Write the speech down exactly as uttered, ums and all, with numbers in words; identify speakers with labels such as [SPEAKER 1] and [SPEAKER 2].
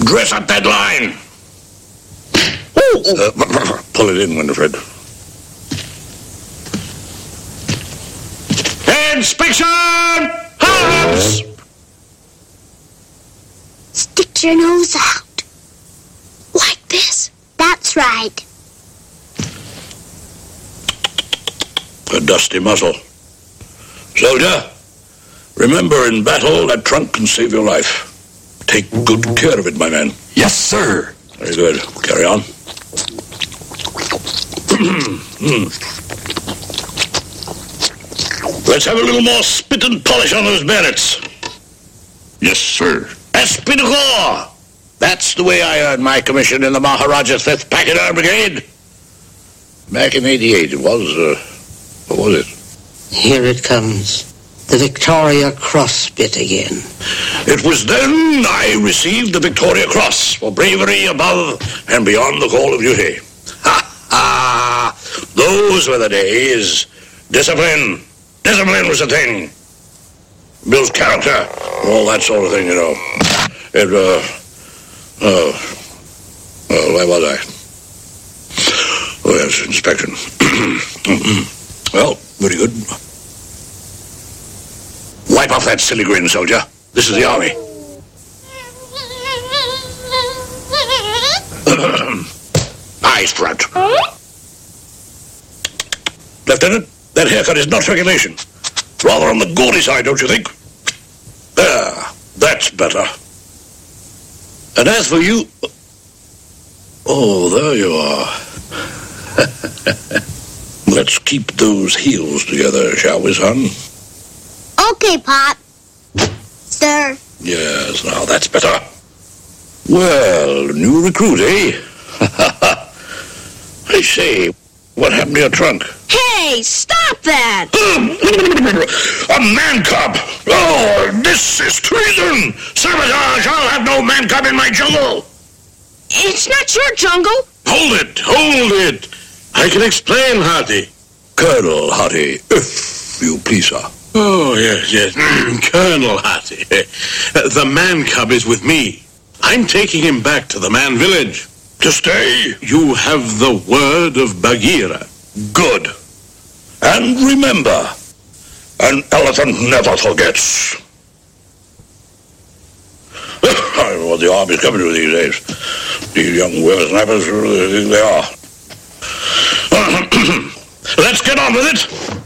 [SPEAKER 1] Dress up that line. Uh, pull it in, Winifred. Inspection! Hands!
[SPEAKER 2] Stick your nose out. Like this. That's right.
[SPEAKER 1] A dusty muzzle. Soldier, remember in battle that trunk can save your life. Take good care of it, my man.
[SPEAKER 3] Yes, sir.
[SPEAKER 1] Very good. Carry on. Let's have a little more spit and polish on those bayonets.
[SPEAKER 3] Yes, sir.
[SPEAKER 1] Esprit de corps! That's the way I earned my commission in the Maharaja's fifth Packard Brigade. Back in eighty-eight, it was, uh, what was it?
[SPEAKER 4] Here it comes. The Victoria Cross bit again.
[SPEAKER 1] It was then I received the Victoria Cross for bravery above and beyond the call of duty. Ha ha! Those were the days. Discipline. Discipline was the thing. Builds character. All that sort of thing, you know. It, uh, uh, uh where was I? Oh, yes, inspection. Well, very good. Wipe off that silly grin, soldier. This is the army. Eyes front. Lieutenant, that haircut is not regulation. Rather on the gaudy side, don't you think? There, that's better. And as for you... Oh, there you are. Let's keep those heels together, shall we, son?
[SPEAKER 2] Okay, Pop. Sir.
[SPEAKER 1] Yes, now that's better. Well, new recruit, eh? I say, what happened to your trunk?
[SPEAKER 5] Hey, stop that!
[SPEAKER 1] A man cub! Oh, this is treason! Sabotage! I'll have no man cub in my jungle!
[SPEAKER 5] It's not your jungle.
[SPEAKER 1] Hold it! Hold it! I can explain, Hardy. Colonel Hardy, if you please, sir.
[SPEAKER 6] Oh, yes, yes. Colonel Hardy. The man cub is with me. I'm taking him back to the man village.
[SPEAKER 1] To stay?
[SPEAKER 6] You have the word of Bagheera.
[SPEAKER 1] Good. And remember, an elephant never forgets. I don't know what the army's coming to these days. These young whippersnappers, who do they think they are? Let's get on with it.